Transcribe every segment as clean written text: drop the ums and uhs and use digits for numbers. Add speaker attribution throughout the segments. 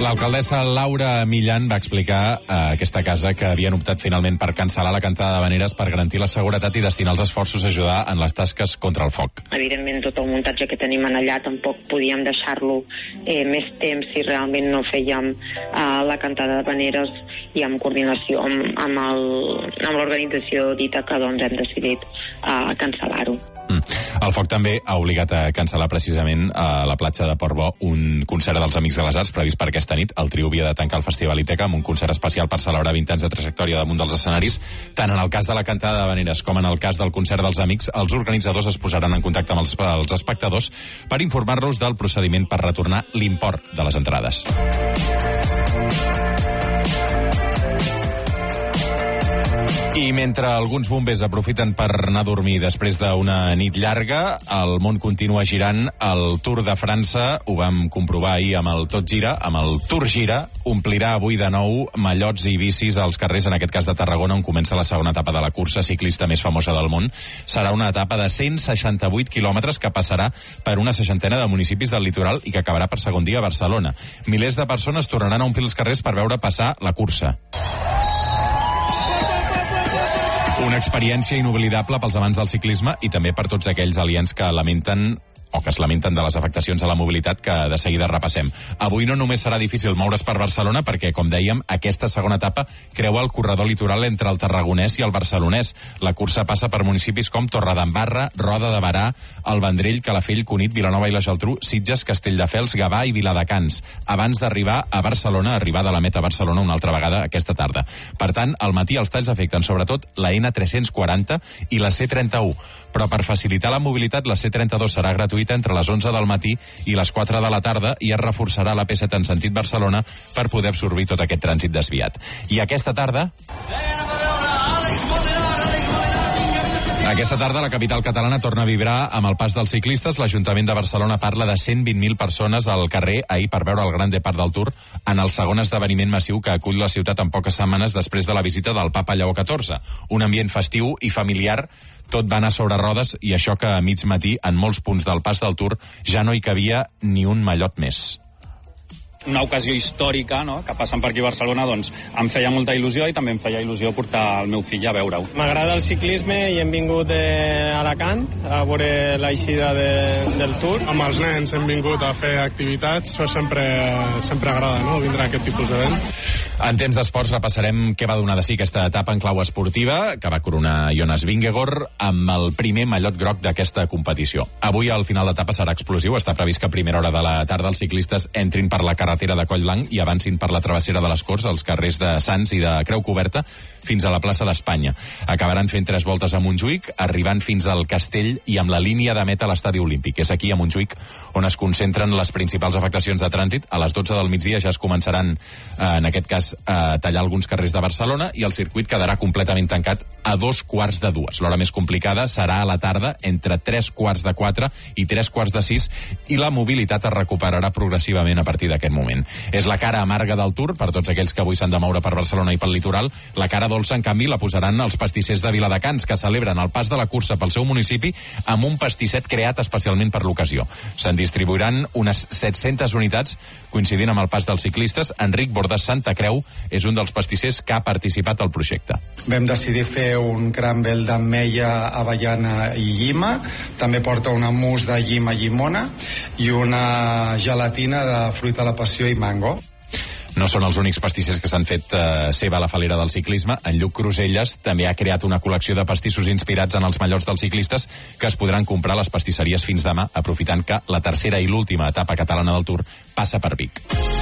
Speaker 1: L'alcaldessa Laura Millan va explicar a aquesta casa que havien optat finalment per cancel·lar la cantada d'havaneres per garantir la seguretat i destinar els esforços a ajudar en les tasques contra el foc.
Speaker 2: Evidentment, tot el muntatge que tenim allà tampoc podíem deixar-lo més temps si realment no fèiem la cantada d'havaneres i en coordinació amb l'organització dita que doncs, hem decidit cancel·lar-ho.
Speaker 1: El foc també ha obligat a cancel·lar precisament a la platja de Portbou un concert dels Amics de les Arts previst per aquesta nit. El trio havia de tancar el Festival Ítaca amb un concert especial per celebrar 20 anys de trajectòria damunt dels escenaris. Tant en el cas de la cantada d'havaneres com en el cas del concert dels Amics, els organitzadors es posaran en contacte amb els espectadors per informar-los del procediment per retornar l'import de les entrades. I mentre alguns bombers aprofiten per anar a dormir després d'una nit llarga, el món continua girant. El Tour de França, ho vam comprovar ahir amb el Tot Gira, amb el Tour Gira, omplirà avui de nou mallots i bicis als carrers, en aquest cas de Tarragona, on comença la segona etapa de la cursa ciclista més famosa del món. Serà una etapa de 168 quilòmetres que passarà per una 60ena de municipis del litoral i que acabarà per segon dia a Barcelona. Milers de persones tornaran a omplir els carrers per veure passar la cursa. Una experiència inoblidable pels amants del ciclisme i també per tots aquells aliens que lamenten o que es lamenten de les afectacions a la mobilitat que de seguida repassem. Avui no només serà difícil moure's per Barcelona perquè, com dèiem, aquesta segona etapa creua el corredor litoral entre el tarragonès i el barcelonès. La cursa passa per municipis com Torredembarra, Roda de Berà, el Vendrell, Calafell, Cunit, Vilanova i la Geltrú, Sitges, Castelldefels, Gavà i Viladecans, abans d'arribar a Barcelona, arribar de la meta a Barcelona una altra vegada aquesta tarda. Per tant, al matí els talls afecten sobretot la N340 i la C31, però per facilitar la mobilitat la C32 serà gratuïta entre les 11 del matí i les 4 de la tarda i es reforçarà la P7 en sentit Barcelona per poder absorbir tot aquest trànsit desviat. I aquesta tarda la capital catalana torna a vibrar amb el pas dels ciclistes. L'Ajuntament de Barcelona parla de 120.000 persones al carrer ahir per veure el Gran Depart del Tour en el segon esdeveniment massiu que acull la ciutat en poques setmanes després de la visita del papa Lleó XIV. Un ambient festiu i familiar. Tot va anar sobre rodes i això que a mig matí, en molts punts del pas del Tour, ja no hi cabia ni un mallot més.
Speaker 3: Una ocasió històrica, no?, que passen per aquí a Barcelona, doncs em feia molta il·lusió i també em feia il·lusió portar el meu fill a veure-ho.
Speaker 4: M'agrada el ciclisme i hem vingut a Alacant a veure l'eixida del Tour.
Speaker 5: Amb els nens hem vingut a fer activitats, això sempre agrada, no?, vindre a aquest tipus d'event.
Speaker 1: En temps d'esports repassarem què va donar de si aquesta etapa en clau esportiva, que va coronar Jonas Vingegaard amb el primer mallot groc d'aquesta competició. Avui el final d'etapa serà explosiu. Està previst que a primera hora de la tarda els ciclistes entrin per la carretera de Collblanc i avancin per la travessera de les Corts, als carrers de Sants i de Creu Coberta, fins a la plaça d'Espanya. Acabaran fent 3 voltes a Montjuïc, arribant fins al Castell i amb la línia de meta a l'Estadi Olímpic. És aquí, a Montjuïc, on es concentren les principals afectacions de trànsit. A les 12 del migdia ja es començaran, en aquest cas, a tallar alguns carrers de Barcelona i el circuit quedarà completament tancat a 2:45. L'hora més complicada serà a la tarda, entre 3:45 i 3:45, i la mobilitat es recuperarà progressivament a partir d'aquest moment. És la cara amarga del Tour per tots aquells que avui s'han de moure per Barcelona i pel litoral. La cara dolça, en canvi, la posaran els pastissers de Viladecans, que celebren el pas de la cursa pel seu municipi amb un pastisset creat especialment per l'ocasió. Se'n distribuiran unes 700 unitats, coincidint amb el pas dels ciclistes. Enric Bordes Santa Creu és un dels pastissers que ha participat al projecte.
Speaker 6: Vam decidir fer un crumble d'ametlla, avellana i llima. També porta una mousse de llima llimona i una gelatina de fruita a la passió i mango.
Speaker 1: No són els únics pastissers que s'han fet seva a la falera del ciclisme. En Lluc Cruselles també ha creat una col·lecció de pastissos inspirats en els mallots dels ciclistes que es podran comprar a les pastisseries fins demà, aprofitant que la tercera i l'última etapa catalana del Tour passa per Vic.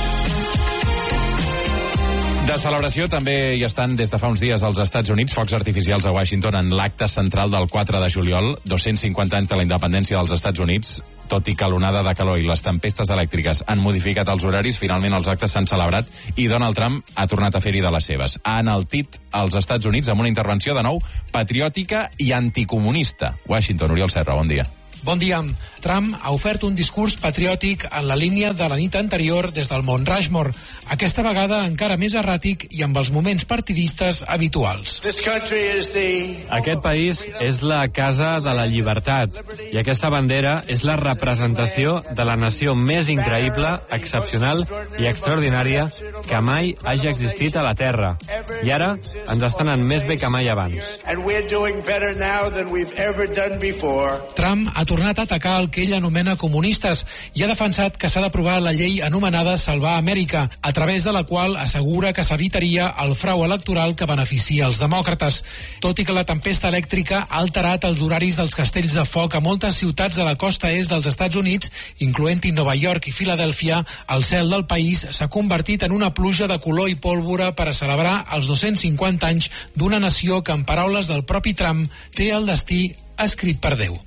Speaker 1: De celebració també hi estan des de fa uns dies als Estats Units focs artificials a Washington en l'acte central del 4 de juliol, 250 anys de la independència dels Estats Units. Tot i que l'onada de calor i les tempestes elèctriques han modificat els horaris, finalment els actes s'han celebrat i Donald Trump ha tornat a fer-hi de les seves. Ha enaltit als Estats Units amb una intervenció de nou patriòtica i anticomunista. Washington, Oriol Serra, bon dia.
Speaker 7: Bon dia. Trump ha ofert un discurs patriòtic en la línia de la nit anterior des del Mont Rushmore, aquesta vegada encara més erràtic i amb els moments partidistes habituals.
Speaker 8: Aquest país és la casa de la llibertat i aquesta bandera és la representació de la nació més increïble, excepcional i extraordinària que mai hagi existit a la Terra. I ara ens està anant més bé que mai abans.
Speaker 7: Trump ha tornat a atacar el que ell anomena comunistes i ha defensat que s'ha d'aprovar la llei anomenada Salvar Amèrica, a través de la qual assegura que s'evitaria el frau electoral que beneficia els demòcrates. Tot i que la tempesta elèctrica ha alterat els horaris dels castells de foc a moltes ciutats de la costa est dels Estats Units, incloent-hi Nova York i Filadèlfia, el cel del país s'ha convertit en una pluja de color i pólvora per a celebrar els 250 anys d'una nació que, en paraules del propi Trump, té el destí escrit per Déu.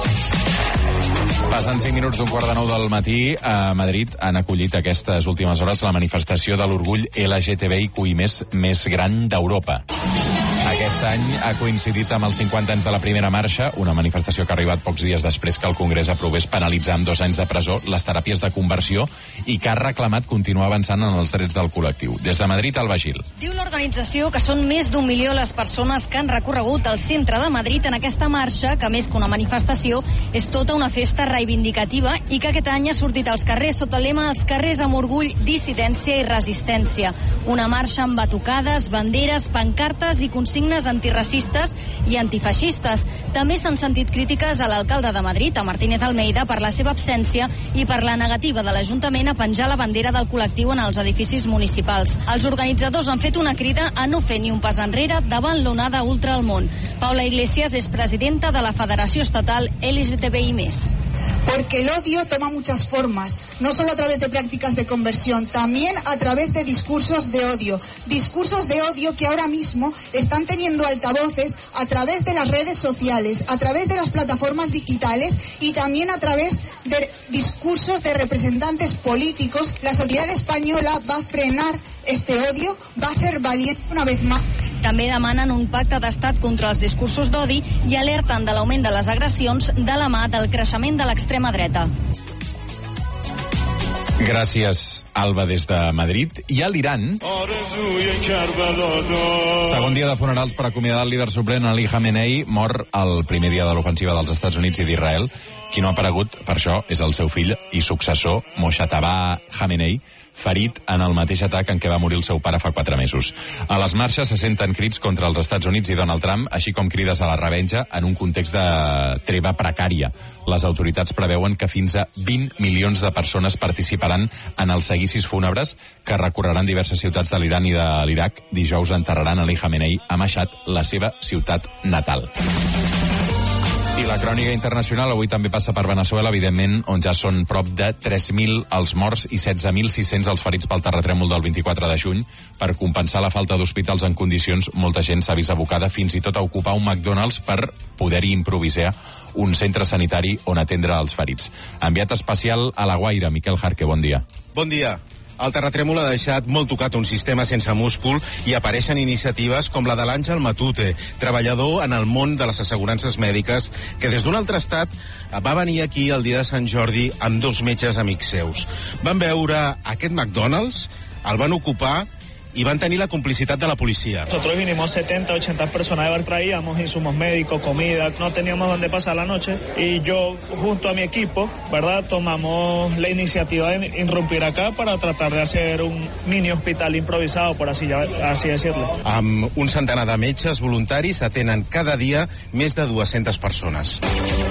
Speaker 1: Passen 5 minuts d'un 8:45 del matí. A Madrid han acollit aquestes últimes hores la manifestació de l'orgull LGTBIQI+ més gran d'Europa. Aquest any ha coincidit amb els 50 anys de la primera marxa, una manifestació que ha arribat pocs dies després que el Congrés aprovés penalitzar amb 2 anys de presó les teràpies de conversió i que ha reclamat continuar avançant en els drets del col·lectiu. Des de Madrid, Alba Gil.
Speaker 9: Diu l'organització que són més d'1 milió les persones que han recorregut el centre de Madrid en aquesta marxa, que més que una manifestació és tota una festa reivindicativa i que aquest any ha sortit als carrers sota el lema "Els carrers amb orgull, dissidència i resistència". Una marxa amb batucades, banderes, pancartes i consignes antiracistes i antifeixistes. També s'han sentit crítiques a l'alcalde de Madrid, a Martínez Almeida, per la seva absència i per la negativa de l'Ajuntament a penjar la bandera del col·lectiu en els edificis municipals. Els organitzadors han fet una crida a no fer ni un pas enrere davant l'onada ultra al món. Paula Iglesias és presidenta de la Federació Estatal LGTBI+.
Speaker 10: Porque el odio toma muchas formas, no solo a través de prácticas de conversión, también a través de discursos de odio que ahora mismo están teniendo altavoces a través de las redes sociales, a través de las plataformas digitales y también a través de discursos de representantes políticos. La sociedad española va a frenar este odio, va a ser valiente una vez más.
Speaker 9: També demanen un pacte d'estat contra els discursos d'odi i alerten de l'augment de les agressions de la mà del creixement de l'extrema dreta.
Speaker 1: Gràcies, Alba, des de Madrid. I a l'Iran, segon dia de funerals per acomiadar el líder suprem Ali Khamenei, mor el primer dia de l'ofensiva dels Estats Units i d'Israel. Qui no ha aparegut, per això, és el seu fill i successor, Mojtaba Khamenei, ferit en el mateix atac en què va morir el seu pare fa 4 mesos. A les marxes se senten crits contra els Estats Units i Donald Trump, així com crides a la revenja en un context de treva precària. Les autoritats preveuen que fins a 20 milions de persones participaran en els seguicis fúnebres que recorreran diverses ciutats de l'Iran i de l'Iraq. Dijous enterraran Ali Khamenei a Mashhad, la seva ciutat natal. I la crònica internacional avui també passa per Veneçuela, evidentment, on ja són prop de 3.000 els morts i 16.600 els ferits pel terratrèmol del 24 de juny. Per compensar la falta d'hospitals en condicions, molta gent s'ha vist abocada fins i tot a ocupar un McDonald's per poder-hi improvisar un centre sanitari on atendre els ferits. Enviat especial a La Guaira, Miquel Jarque, bon dia.
Speaker 11: Bon dia. El terratrèmol ha deixat molt tocat un sistema sense múscul i apareixen iniciatives com la de l'Àngel Matute, treballador en el món de les assegurances mèdiques, que des d'un altre estat va venir aquí el dia de Sant Jordi amb 2 metges amics seus. Van veure aquest McDonald's, el van ocupar y van a tener la complicitat de la policía.
Speaker 12: Nosotros vinimos 70, 80 personas de Bar, traíamos insumos médicos, comida, no teníamos dónde pasar la noche y yo junto a mi equipo, ¿verdad?, tomamos la iniciativa de irrumpir acá para tratar de hacer un mini hospital improvisado, por así decirlo.
Speaker 11: Amb un centenar de metges voluntaris atenen cada dia més de 200 persones.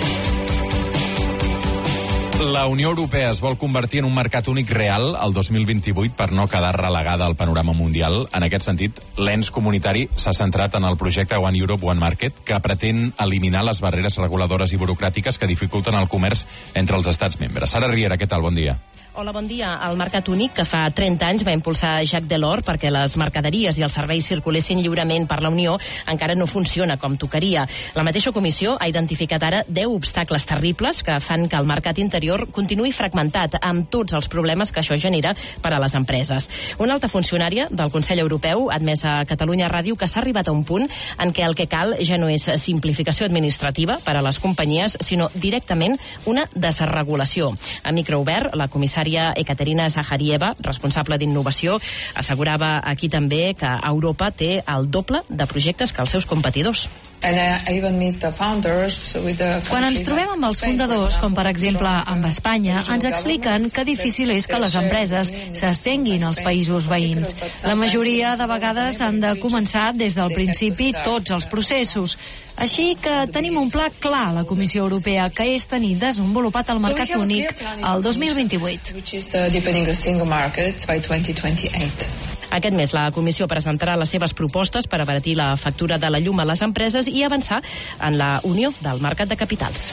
Speaker 1: La Unió Europea es vol convertir en un mercat únic real el 2028 per no quedar relegada al panorama mundial. En aquest sentit, l'ens comunitari s'ha centrat en el projecte One Europe, One Market, que pretén eliminar les barreres reguladores i burocràtiques que dificulten el comerç entre els estats membres. Sara Riera, què tal? Bon dia.
Speaker 13: Hola, bon dia. El Mercat Únic, que fa 30 anys va impulsar Jacques Delors perquè les mercaderies i els serveis circulessin lliurement per la Unió, encara no funciona com tocaria. La mateixa comissió ha identificat ara 10 obstacles terribles que fan que el mercat interior continuï fragmentat, amb tots els problemes que això genera per a les empreses. Una alta funcionària del Consell Europeu ha admès a Catalunya Ràdio que s'ha arribat a un punt en què el que cal ja no és simplificació administrativa per a les companyies, sinó directament una desregulació. A micro obert, la comissària Ekaterina Zaharieva, responsable d'innovació, assegurava aquí també que Europa té el doble de projectes que els seus competidors.
Speaker 14: Quan ens trobem amb els fundadors, com per exemple amb Espanya, ens expliquen que difícil és que les empreses s'estenguin als països veïns. La majoria de vegades han de començar des del principi tots els processos. Així que tenim un pla clar a la Comissió Europea, que és tenir desenvolupat el mercat únic al 2028.
Speaker 13: Aquest mes la Comissió presentarà les seves propostes per abaratir la factura de la llum a les empreses i avançar en la unió del mercat de capitals.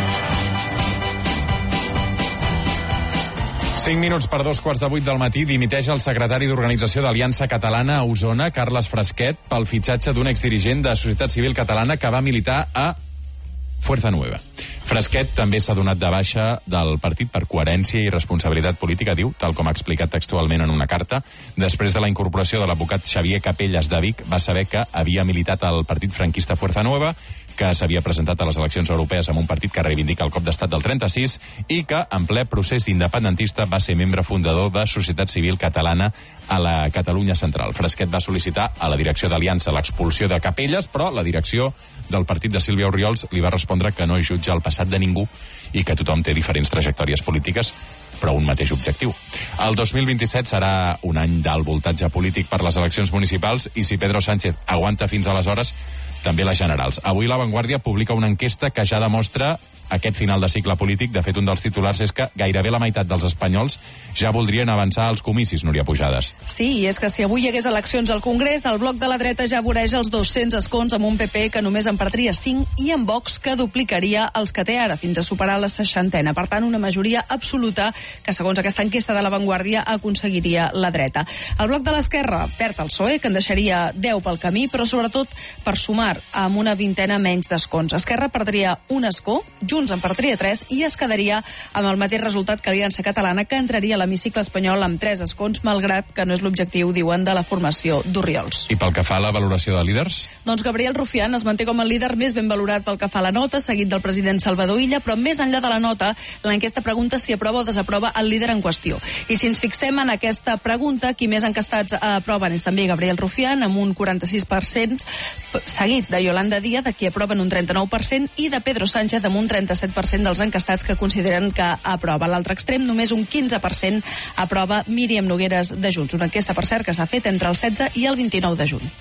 Speaker 1: 5 minuts per 2:15 del matí, dimiteix el secretari d'Organització d'Aliança Catalana a Osona, Carles Frasquet, pel fitxatge d'un exdirigent de Societat Civil Catalana que va militar a Fuerza Nueva. Frasquet també s'ha donat de baixa del partit per coherència i responsabilitat política, diu, tal com ha explicat textualment en una carta. Després de la incorporació de l'advocat Xavier Capelles de Vic, va saber que havia militat al partit franquista Fuerza Nueva, que s'havia presentat a les eleccions europees amb un partit que reivindica el cop d'estat del 36 i que, en ple procés independentista, va ser membre fundador de Societat Civil Catalana a la Catalunya Central. Frasquet va sol·licitar a la direcció d'Aliança l'expulsió de Capelles, però la direcció del partit de Sílvia Orriols li va respondre que no jutja el passat de ningú i que tothom té diferents trajectòries polítiques, però un mateix objectiu. El 2027 serà un any d'alt voltatge polític per les eleccions municipals i si Pedro Sánchez aguanta fins aleshores, també les generals. Avui La Vanguardia publica una enquesta que ja demostra aquest final de cicle polític. De fet, un dels titulars és que gairebé la meitat dels espanyols ja voldrien avançar als comicis, Núria Pujades.
Speaker 15: Sí, i és que si avui hi hagués eleccions al Congrés, el bloc de la dreta ja voreja els 200 escons amb un PP que només en perdria 5 i amb Vox que duplicaria els que té ara, fins a superar la 60ena. Per tant, una majoria absoluta que, segons aquesta enquesta de La Vanguardia, aconseguiria la dreta. El bloc de l'esquerra perd el PSOE, que en deixaria 10 pel camí, però sobretot per sumar amb una vintena menys d'escons. Esquerra perdria un escó, Junts en perdria 3 i es quedaria amb el mateix resultat que Aliança Catalana, que entraria a l'hemicicle espanyol amb 3 escons, malgrat que no és l'objectiu, diuen, de la formació d'Orriols.
Speaker 1: I pel que fa a la valoració de líders?
Speaker 15: Doncs Gabriel Rufián es manté com el líder més ben valorat pel que fa a la nota, seguit del president Salvador Illa, però més enllà de la nota, l'enquesta pregunta si aprova o desaprova el líder en qüestió. I si ens fixem en aquesta pregunta, qui més encastats aproven és també Gabriel Rufián, amb un 46%, seguit de Yolanda Díaz, de qui aproven un 39%, i de Pedro Sánchez, amb un 37% dels encastats que consideren que aprova. A l'altre extrem, només un 15% aprova Míriam Nogueres de Junts. Una enquesta, per cert, que s'ha fet entre el 16 i el 29 de juny.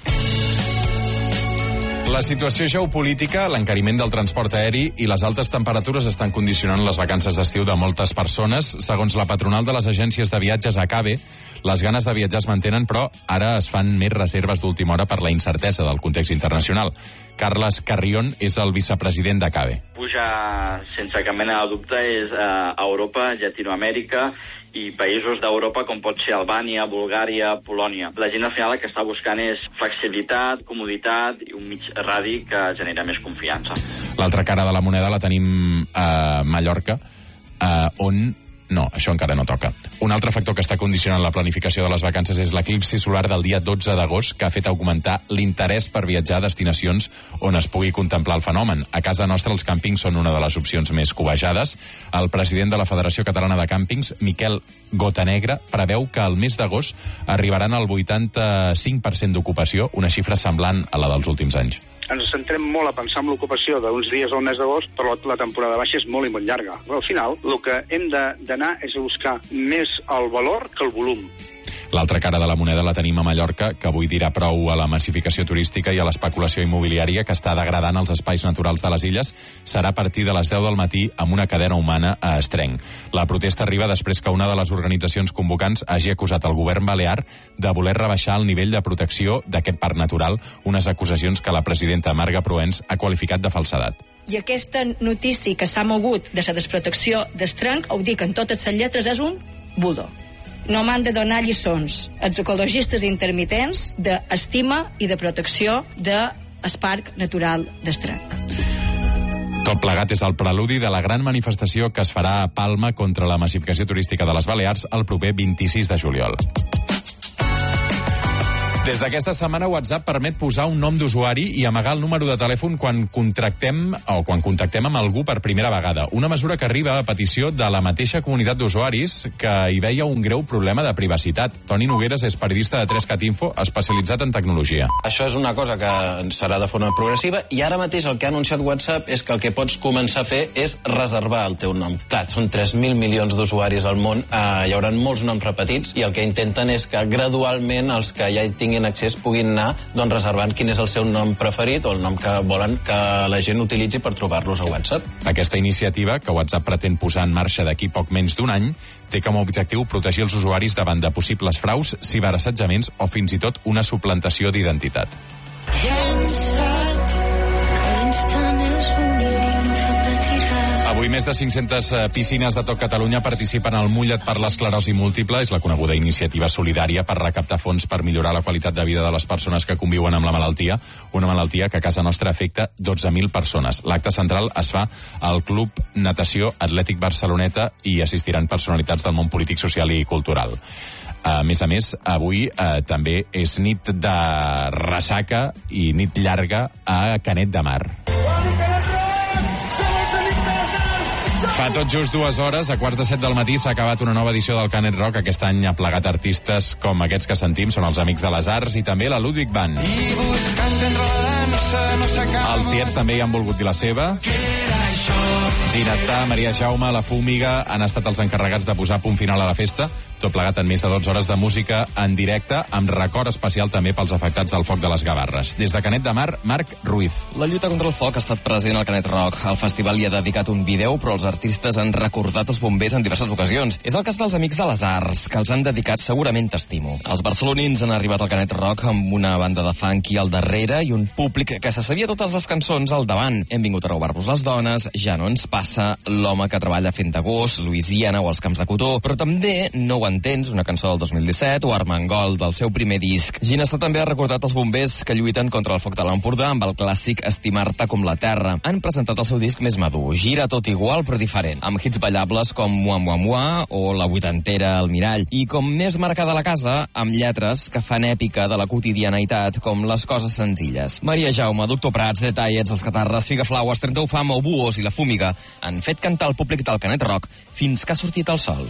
Speaker 1: La situació geopolítica, l'encariment del transport aeri i les altes temperatures estan condicionant les vacances d'estiu de moltes persones. Segons la patronal de les agències de viatges ACABE, les ganes de viatjar es mantenen, però ara es fan més reserves d'última hora per la incertesa del context internacional. Carles Carrión és el vicepresident d'ACABE.
Speaker 16: Puja, sense cap mena de dubte, és a Europa, Llatinoamèrica i països d'Europa com pot ser Albània, Bulgària, Polònia. La gent al final el que està buscant és flexibilitat, comoditat i un mig radi que genera més confiança.
Speaker 1: L'altra cara de la moneda la tenim a Mallorca, on... No, això encara no toca. Un altre factor que està condicionant la planificació de les vacances és l'eclipsi solar del dia 12 d'agost, que ha fet augmentar l'interès per viatjar a destinacions on es pugui contemplar el fenomen. A casa nostra els càmpings són una de les opcions més cobejades. El president de la Federació Catalana de Càmpings, Miquel Gotanegra, preveu que al mes d'agost arribaran al 85% d'ocupació, una xifra semblant a la dels últims anys.
Speaker 17: Ens centrem molt a pensar en l'ocupació d'uns dies al mes d'agost, però la temporada baixa és molt i molt llarga. Però al final, el que hem d'anar és a buscar més el valor que el volum.
Speaker 1: L'altra cara de la moneda la tenim a Mallorca, que avui dirà prou a la massificació turística i a l'especulació immobiliària que està degradant els espais naturals de les illes. Serà a partir de les 10 del matí amb una cadena humana a Estrenc. La protesta arriba després que una de les organitzacions convocants hagi acusat el govern balear de voler rebaixar el nivell de protecció d'aquest parc natural, unes acusacions que la presidenta Marga Proens ha qualificat de falsedat.
Speaker 18: I aquesta notícia que s'ha mogut de la desprotecció d'Estrenc, ho dic en totes les lletres, és un budo. No m'han de donar lliçons els ecologistes intermitents d'estima i de protecció del parc natural d'Estrac.
Speaker 1: Tot plegat és el preludi de la gran manifestació que es farà a Palma contra la massificació turística de les Balears el proper 26 de juliol. Des d'aquesta setmana, WhatsApp permet posar un nom d'usuari i amagar el número de telèfon quan contactem amb algú per primera vegada. Una mesura que arriba a petició de la mateixa comunitat d'usuaris que hi veia un greu problema de privacitat. Toni Nogueras és periodista de 3cat Info, especialitzat en tecnologia.
Speaker 19: Això és una cosa que serà de forma progressiva i ara mateix el que ha anunciat WhatsApp és que el que pots començar a fer és reservar el teu nom. Clar, són 3.000 milions d'usuaris al món, hi haurà molts noms repetits i el que intenten és que gradualment els que ja hi tinguin accés puguin anar reservant quin és el seu nom preferit o el nom que volen que la gent utilitzi per trobar-los a WhatsApp.
Speaker 1: Aquesta iniciativa, que WhatsApp pretén posar en marxa d'aquí poc menys d'un any, té com a objectiu protegir els usuaris davant de possibles fraus, ciberassetjaments o fins i tot una suplantació d'identitat. Avui més de 500 piscines de tot Catalunya participen al Mulla't per l'esclerosi múltiple. És la coneguda iniciativa solidària per recaptar fons per millorar la qualitat de vida de les persones que conviuen amb la malaltia, una malaltia que a casa nostra afecta 12.000 persones. L'acte central es fa al Club Natació Atlètic Barceloneta i assistiran personalitats del món polític, social i cultural. A més, avui també és nit de ressaca i nit llarga a Canet de Mar. Fa tot just 2 hores, a 6:45 del matí, s'ha acabat una nova edició del Canet Rock. Aquest any ha plegat artistes com aquests que sentim, són els Amics de les Arts i també la Ludwig Band. Els Tiets també hi han volgut dir la seva. Ginestar, Maria Jaume, La Fúmiga han estat els encarregats de posar punt final a la festa, tot plegat en més de 12 hores de música en directe, amb record especial també pels afectats del foc de les Gavarres. Des de Canet de Mar, Marc Ruiz.
Speaker 20: La lluita contra el foc ha estat present al Canet Rock. El festival hi ha dedicat un vídeo, però els artistes han recordat els bombers en diverses ocasions. És el cas dels Amics de les Arts, que els han dedicat segurament T'estimo. Els barcelonins han arribat al Canet Rock amb una banda de funky al darrere i un públic que se sabia totes les cançons al davant. Hem vingut a robar-vos les dones, Ja no ens passa, L'home que treballa fent de gos, Louisiana o Els camps de cotó, però també No ho entens, una cançó del 2017, o Armengol, del seu primer disc. Ginestar també ha recordat els bombers que lluiten contra el foc de l'Empordà amb el clàssic Estimar-te com la terra. Han presentat el seu disc més madur, gira tot igual però diferent, amb hits ballables com Mua Mua Mua o La vuitantera al mirall, i com més marcada la casa, amb lletres que fan èpica de la quotidianitat com Les coses senzilles. Maria Jaume, Doctor Prats, Detallets, Els Catarres, Figaflaues, 30 Fam o Buos i La Fúmiga han fet cantar el públic del Canet Rock fins que ha sortit el sol.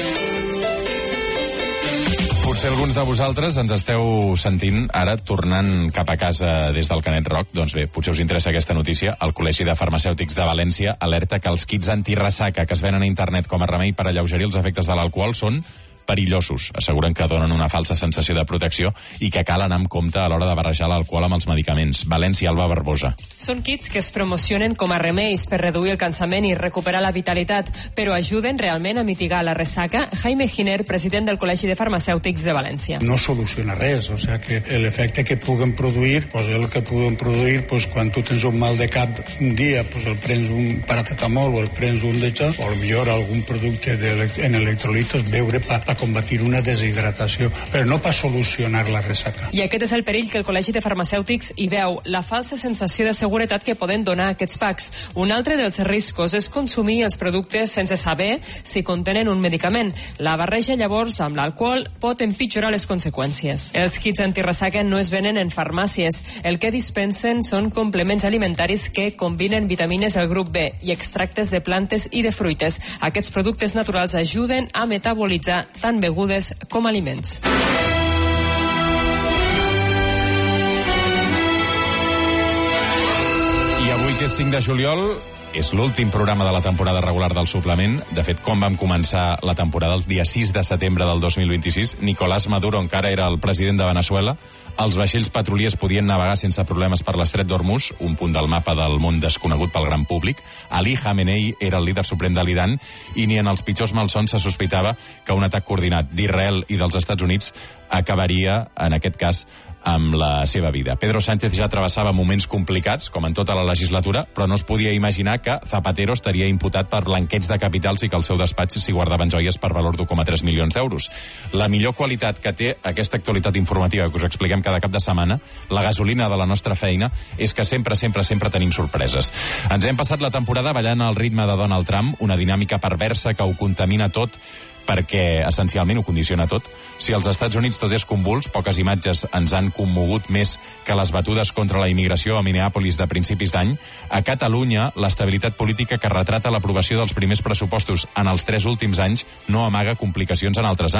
Speaker 1: Potser alguns de vosaltres ens esteu sentint ara tornant cap a casa des del Canet Rock. Doncs bé, potser us interessa aquesta notícia. El Col·legi de Farmacèutics de València alerta que els kits antirressaca que es venen a internet com a remei per alleugerir els efectes de l'alcohol són perillosos. Asseguren que donen una falsa sensació de protecció i que cal anar amb compte a l'hora de barrejar l'alcohol amb els medicaments. València, Alba Barbosa.
Speaker 21: Són kits que es promocionen com a remeis per reduir el cansament i recuperar la vitalitat, però ajuden realment a mitigar la ressaca? Jaime Giner, president del Col·legi de Farmacèutics de València.
Speaker 22: No soluciona res, o sigui que l'efecte que puguen produir, pues el que puguen produir, pues quan tu tens un mal de cap un dia, pues el prens un paracetamol o el prens un d'això, o millor algun producte en electrolitos, beure per combatir una deshidratació, però no per solucionar la ressaca.
Speaker 21: I aquest és el perill que el Col·legi de Farmacèutics hi veu, la falsa sensació de seguretat que poden donar aquests packs. Un altre dels riscos és consumir els productes sense saber si contenen un medicament. La barreja llavors amb l'alcohol pot empitjorar les conseqüències. Els kits antirressaca no es venen en farmàcies. El que dispensen són complements alimentaris que combinen vitamines del grup B i extractes de plantes i de fruites. Aquests productes naturals ajuden a metabolitzar tant begudes com aliments.
Speaker 1: I avui, que és 5 de juliol, és l'últim programa de la temporada regular del suplement. De fet, com vam començar la temporada el dia 6 de setembre del 2026, Nicolás Maduro encara era el president de Venezuela, els vaixells petroliers podien navegar sense problemes per l'estret d'Hormuz, un punt del mapa del món desconegut pel gran públic, Ali Khamenei era el líder suprem de l'Iran i ni en els pitjors malsons se sospitava que un atac coordinat d'Israel i dels Estats Units acabaria, en aquest cas, amb la seva vida. Pedro Sánchez ja travessava moments complicats, com en tota la legislatura, però no es podia imaginar que Zapatero estaria imputat per blanqueig de capitals i que al seu despatx s'hi guardaven joies per valor d'1,3 milions d'euros. La millor qualitat que té aquesta actualitat informativa que us expliquem cada cap de setmana, la gasolina de la nostra feina, és que sempre tenim sorpreses. Ens hem passat la temporada ballant al ritme de Donald Trump, una dinàmica perversa que ho contamina tot, perquè essencialment ho condiciona tot. Si als Estats Units tot és convuls, poques imatges ens han commogut més que les batudes contra la immigració a Minneapolis de principis d'any. A Catalunya, l'estabilitat política que retrata l'aprovació dels primers pressupostos en els 3 últims anys no amaga complicacions en altres àmbits.